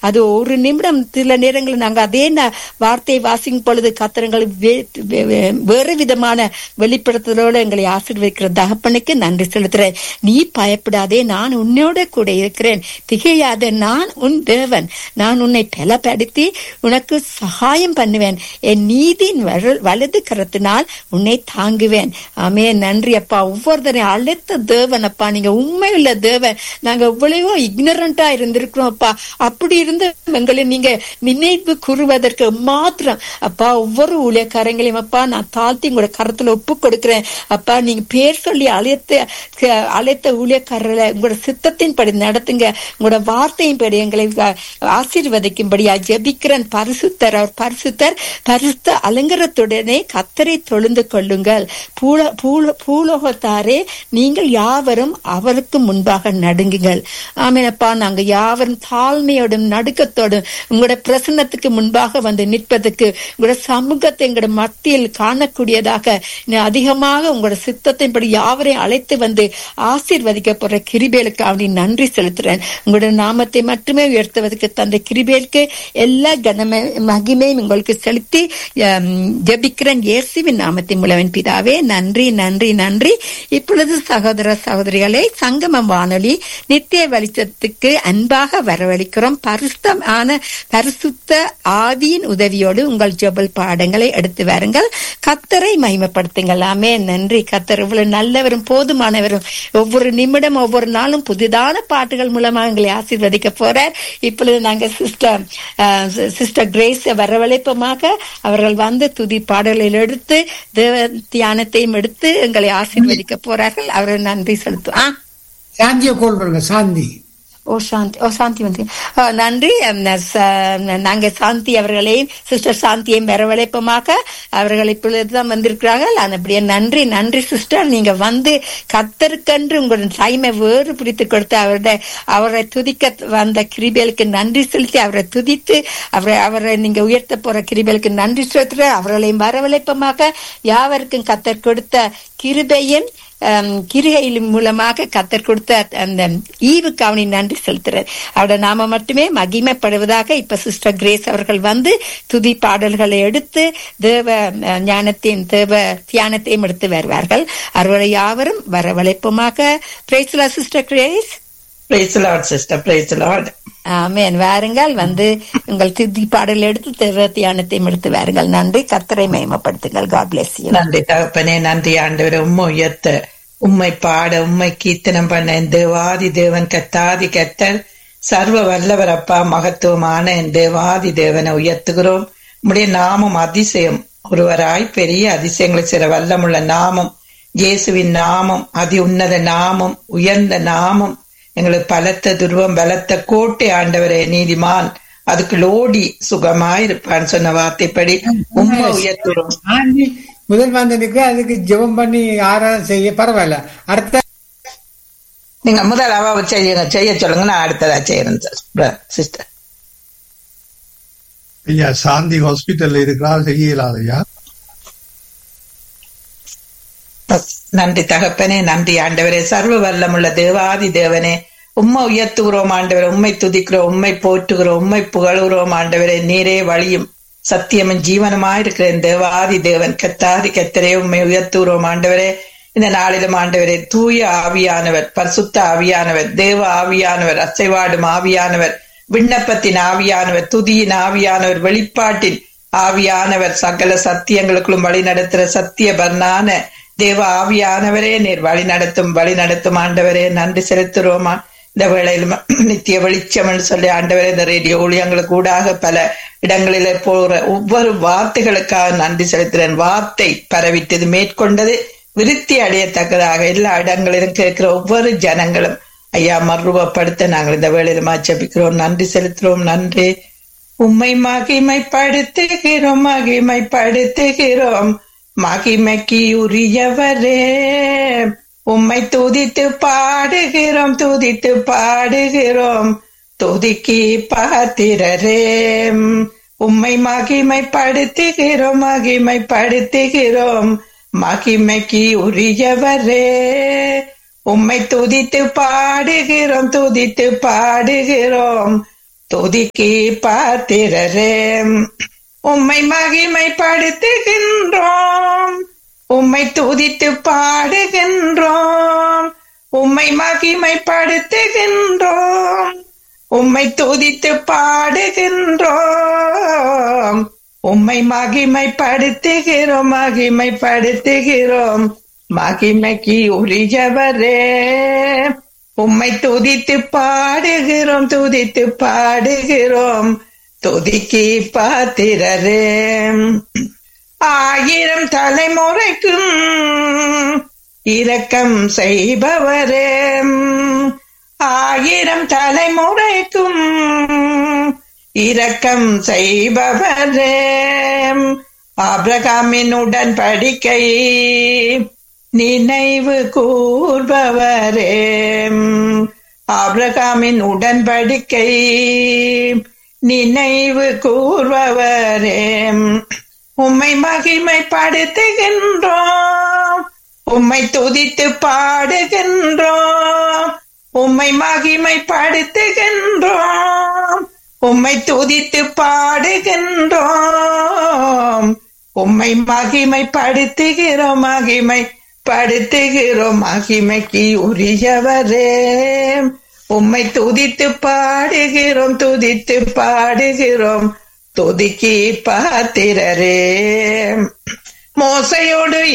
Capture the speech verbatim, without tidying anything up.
அது ஒரு நிமிடம் சில நேரங்களில் நாங்கள் அதே வார்த்தையை வாசிக்கும் பொழுது கத்திரங்கள் வேறு விதமான வெளிப்படுத்துதலோடு எங்களை ஆசீர்வதிக்கிற தகப்பனுக்கு நன்றி செலுத்துறேன். நீ பயப்படாதே, நான் உன்னோட கூட இருக்கிறேன், திகையாத, நான் உன் தேவன், நான் உன்னை பலப்படுத்தி உனக்கு சகாயம் பண்ணுவேன், என் நீதியின் வலது கரத்தினால் உன்னை தாங்குவேன். ஆமே, நன்றி அப்பா. ஒவ்வொருத்தரையும் அழைத்த தேவன் அப்பா, நீங்க உண்மையுள்ள தேவன். நாங்க எவ்வளவோ இக்னரண்டா இருந்திருக்கிறோம் அப்பா. அப்படி இருந்து எங்களை நீங்க நினைவு கூறுவதற்கு மாத்திரம் அப்பா ஒவ்வொரு ஊழியக்காரங்களையும் அப்பா நான் தாழ்த்தி உங்களோட கருத்துல ஒப்பு கொடுக்கிறேன் அப்பா. நீங்க பேர் சொல்லி அழைத்த அழைத்த ஊழியக்காரர்களை உங்களோட சித்தத்தின் படி நடத்துங்க, உங்களோட வார்த்தையின் படி எங்களை ஆசீர்வதிக்கும்படியா ஜெபிக்கிறேன். பரிசுத்தர், அவர் பரிசுத்தர், பரிசுத்த அலங்காரத்துடனே கத்தரை தொழுந்து கொள்ளுங்கள். பூல பூல பூலோகத்தாரே நீங்கள் யாவரும் அவருக்கு முன்பாக நடுங்குங்கள். ஆமேனப்பா, நாங்க யாவரும் தாழ்மையோடும் நடுக்கத்தோடும் உங்களோட பிரசன்னத்துக்கு முன்பாக வந்து நிற்பதற்கு, உங்களோட சமூகத்தை எங்களோட மத்தியில் காணக்கூடியதாக அதிகமாக உங்களோட சித்தத்தின்படி யாவரையும் அழைத்து வந்து ஆசீர்வதிக்க போற கிருபைகளுக்கு அவனை நன்றி செலுத்துறேன். உங்களோட நாமத்தை மட்டுமே உயர்த்துவதற்கு தந்த கிருபைகளுக்கு எல்லா கனமே மகிமையும் உங்களுக்கு செலுத்தி ஜெபிக்கிறேன் இயேசுவின் நாமத்தின் மூலவன் பிதாவே. நன்றி நன்றி நன்றி. இப்பொழுது சகோதர சகோதரிகளை சங்கமம் வானொலி நித்திய வெளிச்சத்துக்கு அன்பாக வரவழைக்கிறோம். பரிசுத்தமான பரிசுத்த ஆவியின் உதவியோடு உங்கள் ஜெபல் பாடங்களை எடுத்து வாருங்கள். கத்தரை மகிமைப்படுத்துங்கள். ஆமே, நன்றி. கத்தர் இவ்வளவு நல்லவரும் போதுமானவரும் ஒவ்வொரு நிமிடம் ஒவ்வொரு நாளும் புதிதான பாட்டுகள் மூலமாக எங்களை ஆசீர்வதிக்க போறார். இப்பொழுது நாங்க சிஸ்டர் சிஸ்டர் கிரேஸ் வரவழைப்பமாக அவர்கள் வந்து துதி பாடல்கள் எடுத்து தேவ தியானத்தையும் எடுத்து எங்களை ஆசீர்வதிக்க போறார்கள். அவர்கள் நன்றி செலுத்துவோம். சாந்தியை கோல் பண்ணுங்க. சாந்தி ஓ சாந்தி ஓ சாந்தி வந்து நன்றி. நாங்க சாந்தி அவர்களையும் சிஸ்டர் சாந்தியையும் வரவழைப்பமாக அவர்கள் இப்பொழுதுதான் வந்திருக்கிறார்கள். அப்படியே நன்றி நன்றி சிஸ்டர். நீங்க வந்து கத்தருக்கென்று உங்களுடைய டைமை வேறு பிடித்து கொடுத்து அவருடைய அவரை துதிக்க வந்த கிருபைகளுக்கு நன்றி செலுத்தி அவரை துதித்து அவரை அவரை நீங்க உயர்த்த போற கிருபைகளுக்கு நன்றி செலுத்துற அவர்களையும் வரவழைப்பமாக யாவருக்கும் கத்தர் கொடுத்த கிருபையின் கிருகையின் மூலமாக கத்தர் கொடுத்த அந்த ஈவுக்கு அவனை நன்றி செலுத்துறார். அவரோட நாம மட்டுமே மகிமைப்படுவதாக. இப்ப சிஸ்டர் கிரேஸ் அவர்கள் வந்து துதி பாடல்களை எடுத்து தேவ ஞானத்தையும் தேவ தியானத்தையும் எடுத்து வருவார்கள். அவர்களை யாவரும் வரவழைப்புமாக. Praise the Lord sister grace. Praise the Lord sister. Praise the Lord. ஆமென். வாருங்கள், வந்து உங்கள் துதி பாடல் எடுத்து தேவ தியானத்தையும் எடுத்து வாருங்கள். நன்றி. கர்த்தரை மகிமைப்படுத்துங்கள். God bless you. நன்றி தகப்பனே, நன்றி ஆண்டவரே. உம்மை உயர்த்த, உம்மை பாட, உம்மை கீர்த்தனம் பண்ண என் தேவாதி தேவன் கத்தாதி கத்தர் சர்வ வல்லவர் அப்பா, மகத்துவமான என் தேவாதி தேவனை உயர்த்துகிறோம். உம்முடைய நாமம் அதிசயம், ஒருவராய் பெரிய அதிசயங்களை சிற வல்லமுள்ள நாமம் இயேசுவின் நாமம், அதி உன்னத நாமம், உயர்ந்த நாமம், எங்களுக்கு பலத்த துருவம், பலத்த கோட்டை ஆண்டவரே. நீதிமான் அதுக்கு லோடி சுகமாயிருப்பான்னு சொன்ன வார்த்தைப்படி உண்மை உயர்த்துறோம். முதல் வந்தனுக்கு அதுக்கு ஜெபம் பண்ணி ஆராதனை செய்ய பரவாயில்ல. அடுத்த நீங்க முதல் அவ செய்ய செய்ய சொல்லுங்க, நான் அடுத்ததா செய்யறேன் சிஸ்டர். ஐயா சாந்தி ஹாஸ்பிட்டல்ல இருக்கிறா, செய்யலாது ஐயா. நன்றி தகப்பனே, நன்றி ஆண்டவரே. சர்வ வல்லமுள்ள தேவாதி தேவனே, உம்மை உயர்த்துகிறோம் ஆண்டவரே, உம்மை துதிக்கிறோம், உம்மை போற்றுகிறோம், உம்மை புகழுகிறோம் ஆண்டவரே. நீரே வழியும் சத்தியமும் ஜீவனமாயிருக்கிறேன் தேவாதி தேவன் கத்தாதி கத்தரே, உம்மை உயர்த்துகிறோம் ஆண்டவரே. இந்த நாளிலும் ஆண்டவரே, தூய ஆவியானவர், பரிசுத்த ஆவியானவர், தேவ ஆவியானவர், அசைவாடும் ஆவியானவர், விண்ணப்பத்தின் ஆவியானவர், துதியின் ஆவியானவர், வெளிப்பாட்டின் ஆவியானவர், சகல சத்தியங்களுக்குள்ளும் வழி நடத்துற சத்திய பர்ணான தேவ ஆவியானவரே, நீர் வழி நடத்தும் வழி நடத்தும் ஆண்டவரே. நன்றி செலுத்துறோமா. இந்த வேளையில் நித்திய வெளிச்சம் என்று சொல்லி ஆண்டவரே, இந்த ரேடியோ ஊழியங்களுக்கு கூடாக பல இடங்களில போற ஒவ்வொரு வார்த்தைகளுக்காக நன்றி செலுத்துறேன். வார்த்தை பரவிட்டது, மேற்கொண்டது, விருத்தி அடையத்தக்கதாக எல்லா இடங்களிலும் கேட்கிற ஒவ்வொரு ஜனங்களும் ஐயா மறுரூபப்படுத்த நாங்கள் இந்த வேளையில ஜெபிக்கிறோம். நன்றி செலுத்துறோம். நன்றி. உம்மை மகிமைப்படுத்துகிறோம், மகிமைப்படுத்துகிறோம், மகிமைக்கு உரியவரே. உம்மை துதித்து பாடுகிறோம், துதித்து பாடுகிறோம், துதிக்கு பாத்திரரே. உம்மை மகிமைப்படுத்துகிறோம், மகிமைப்படுத்துகிறோம், மகிமைக்கு உரியவரே. உம்மை துதித்து பாடுகிறோம், துதித்து பாடுகிறோம், துதிக்கு பாத்திரரே. உம்மை மகிமைப்படுத்துகின்றோம், உம்மை துதித்து பாடுகின்றோம். உம்மை மகிமைப்படுத்துகின்றோம், உம்மை துதித்து பாடுகின்றோம். உம்மை மகிமைப்படுத்துகிறோம், மகிமைப்படுத்துகிறோம். மகிமைக்கு உரியவரே, உம்மை துதித்து பாடுகிறோம், துதித்து பாடுகிறோம். துதிக்கு பாத்திரரே. ஆயிரம் தலைமுறைக்கும் இரக்கம் செய்பவரே, ஆயிரம் தலைமுறைக்கும் இரக்கம் செய்பவரே. ஆபிரகாமின் உடன்படிக்கை நினைவு கூர்பவரே, ஆபிரகாமின் உடன்படிக்கை நினைவு கூர்பவரே. உம்மை மகிமைப்படுத்துகின்றோம், உம்மை துதித்து பாடுகின்றோம். உம்மை மகிமைப்படுத்துகின்றோம், உம்மை துதித்து பாடுகின்றோம். உம்மை மகிமைப்படுத்துகிறோம், மகிமைப்படுத்துகிறோம். மகிமைக்கு உரியவரே, உம்மை துதித்து பாடுகிறோம், துதித்து பாடுகிறோம். துதிக்கு பாத்திரரே. மோசையோடு